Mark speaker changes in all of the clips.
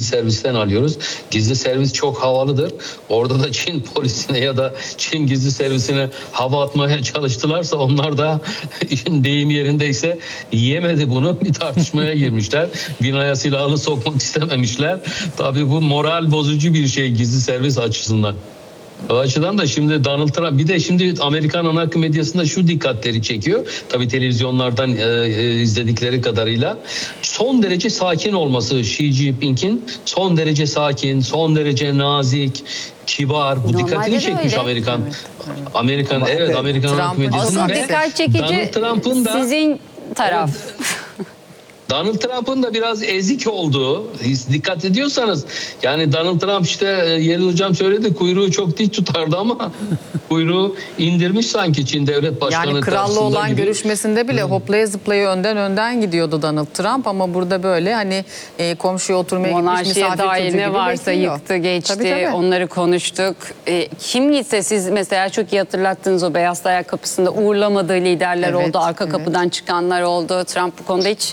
Speaker 1: servisten alıyoruz. Gizli servis çok havalıdır. Orada da Çin polisine ya da Çin gizli servisine hava atmaya çalıştılarsa onlar da işin deyim yerindeyse yemedi bunu. Bir tartışmaya girmişler. Binaya silahını sokmak istememişler. Tabii bu moral bozucu bir şey gizli servis açısından. O açıdan da şimdi Donald Trump, bir de şimdi Amerikan ana akım medyasında şu dikkatleri çekiyor. Tabii televizyonlardan izledikleri kadarıyla son derece sakin olması, Xi Jinping'in son derece sakin, son derece nazik, kibar. Bu dikkatini çekmiş Amerikan. Amerikan ana akım medyasında.
Speaker 2: Asıl dikkat çekici
Speaker 1: Donald Trump'ın da
Speaker 2: sizin taraf.
Speaker 1: Donald Trump'ın da biraz ezik olduğu, dikkat ediyorsanız, yani Donald Trump işte Yelil Hocam söyledi, kuyruğu çok dik tutardı ama kuyruğu indirmiş sanki Çin devlet başkanı.
Speaker 3: Yani kralla olan
Speaker 1: gibi.
Speaker 3: Görüşmesinde bile hoplaya zıplaya önden gidiyordu Donald Trump, ama burada böyle hani komşuya oturmaya gitmiş misafir
Speaker 2: dair
Speaker 3: çocuğu
Speaker 2: ne
Speaker 3: gibi
Speaker 2: varsa
Speaker 3: bekliyor.
Speaker 2: yıktı geçti,
Speaker 3: Tabii.
Speaker 2: onları konuştuk. Kim gitse, siz mesela çok iyi hatırlattınız, o Beyaz Saray kapısında uğurlamadığı liderler oldu, arka kapıdan çıkanlar oldu. Trump bu konuda hiç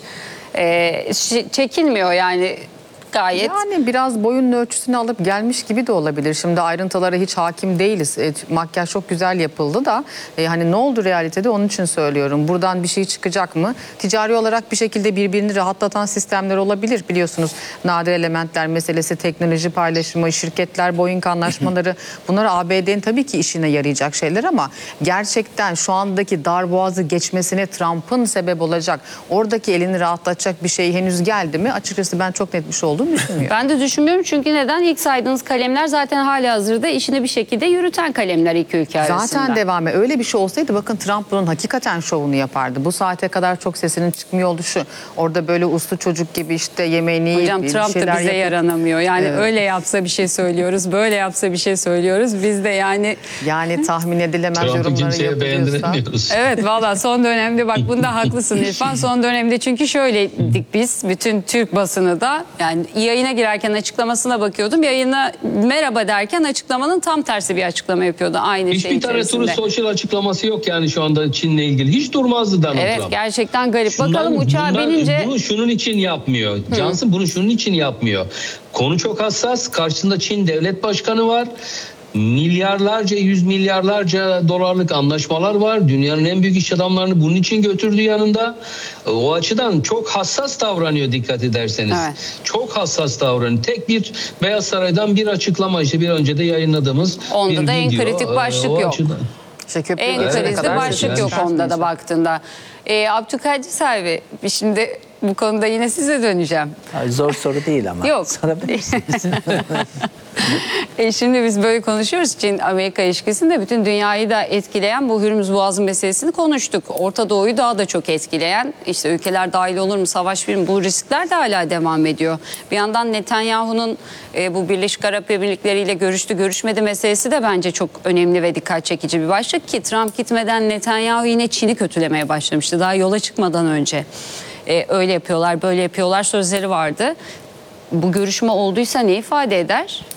Speaker 2: çekinmiyor yani. Gayet.
Speaker 3: Yani biraz boyunun ölçüsünü alıp gelmiş gibi de olabilir. Şimdi ayrıntılara hiç hakim değiliz. Makyaj çok güzel yapıldı da hani ne oldu realitede, onun için söylüyorum. Buradan bir şey çıkacak mı? Ticari olarak bir şekilde birbirini rahatlatan sistemler olabilir. Biliyorsunuz nadir elementler meselesi, teknoloji paylaşımı, şirketler, Boeing anlaşmaları, bunlar ABD'nin tabii ki işine yarayacak şeyler, ama gerçekten şu andaki darboğazı geçmesine Trump'ın sebep olacak, oradaki elini rahatlatacak bir şey henüz geldi mi? Açıkçası ben çok net bir şey olduğunu düşünmüyorum.
Speaker 2: Ben de düşünmüyorum, çünkü neden? İlk saydığınız kalemler zaten halihazırda işini bir şekilde yürüten kalemler iki ülke arasında.
Speaker 3: Zaten devam ediyor. Öyle bir şey olsaydı bakın Trump bunun hakikaten şovunu yapardı. Bu saate kadar çok sesinin çıkmıyor oluşu. Orada böyle uslu çocuk gibi işte yemeğini yiyip
Speaker 2: Hocam Trump da bize yaranamıyor. Yani öyle yapsa bir şey söylüyoruz, böyle yapsa bir şey söylüyoruz. Biz de yani
Speaker 3: tahmin edilemez yorumları yapılıyorsa.
Speaker 2: Evet, valla son dönemde bak bunda haklısın İrfan. Son dönemde çünkü şöyleydik biz, bütün Türk basını da, yani yayına girerken açıklamasına bakıyordum. Yayına merhaba derken açıklamanın tam tersi bir açıklama yapıyordu aynı şey içerisinde.
Speaker 1: Hiçbir tane turu sosyal açıklaması yok yani şu anda Çin'le ilgili. Hiç durmazdı Donald Trump.
Speaker 2: Evet, gerçekten garip. Bakalım uçağa binince...
Speaker 1: Bunu şunun için yapmıyor. Johnson bunu şunun için yapmıyor. Konu çok hassas. Karşısında Çin devlet başkanı var. Milyarlarca, 100 milyarlarca dolarlık anlaşmalar var. Dünyanın en büyük iş adamlarını bunun için götürdü yanında. O açıdan çok hassas davranıyor, dikkat ederseniz.
Speaker 2: Evet.
Speaker 1: Çok hassas davranıyor. Tek bir Beyaz Saray'dan bir açıklama, işte bir önce de yayınladığımız
Speaker 2: onda
Speaker 1: bir
Speaker 2: da
Speaker 1: video.
Speaker 2: en kritik başlık yok.
Speaker 1: Açıdan.
Speaker 2: En kritik başlık yok onda da baktığında. Abdülkadir Selvi, şimdi bu konuda yine size döneceğim.
Speaker 4: Zor soru değil ama.
Speaker 2: Yok. Şimdi biz böyle konuşuyoruz. Çin-Amerika ilişkisinde bütün dünyayı da etkileyen bu Hürmüz Boğazı meselesini konuştuk. Orta Doğu'yu daha da çok etkileyen, işte ülkeler dahil olur mu, savaş bir mi, bu riskler de hala devam ediyor. Bir yandan Netanyahu'nun bu Birleşik Arap Emirlikleri ile görüştü görüşmedi meselesi de bence çok önemli ve dikkat çekici bir başlık ki Trump gitmeden Netanyahu yine Çin'i kötülemeye başlamıştı daha yola çıkmadan önce. Öyle yapıyorlar, böyle yapıyorlar sözleri vardı. Bu görüşme olduysa ne ifade eder?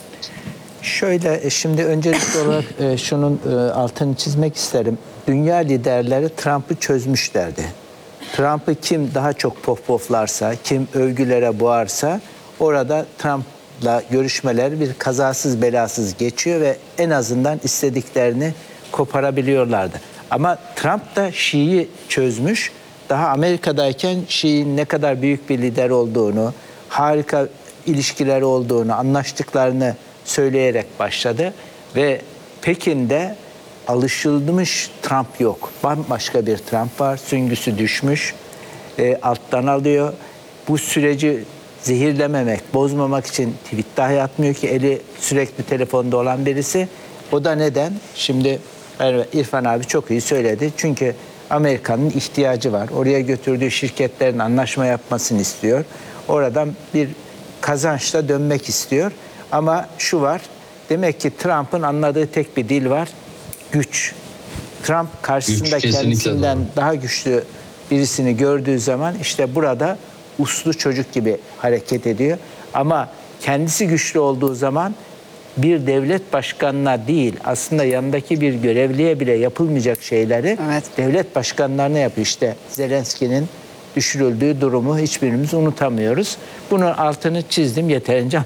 Speaker 4: Şöyle, şimdi öncelikli olarak şunun altını çizmek isterim. Dünya liderleri Trump'ı çözmüşlerdi. Trump'ı kim daha çok poflarsa, kim övgülere boğarsa orada Trump'la görüşmeler bir kazasız belasız geçiyor ve en azından istediklerini koparabiliyorlardı. Ama Trump da Xi'yi çözmüş. Daha Amerika'dayken Xi'nin ne kadar büyük bir lider olduğunu, harika ilişkileri olduğunu, anlaştıklarını söyleyerek başladı. Ve Pekin'de alışılmış Trump yok. Bambaşka bir Trump var. Süngüsü düşmüş. Alttan alıyor. Bu süreci zehirlememek, bozmamak için tweet dahi atmıyor ki, eli sürekli telefonda olan birisi. O da neden? Şimdi İrfan abi çok iyi söyledi. Çünkü Amerika'nın ihtiyacı var. Oraya götürdüğü şirketlerin anlaşma yapmasını istiyor. Oradan bir kazançla dönmek istiyor. Ama şu var, demek ki Trump'ın anladığı tek bir dil var, güç. Trump karşısında kendisinden daha güçlü birisini gördüğü zaman işte burada uslu çocuk gibi hareket ediyor. Ama kendisi güçlü olduğu zaman bir devlet başkanına değil, aslında yanındaki bir görevliye bile yapılmayacak şeyleri devlet başkanlarına yapıyor. İşte Zelenski'nin düşürüldüğü durumu hiçbirimiz unutamıyoruz. Bunun altını çizdim, yeterince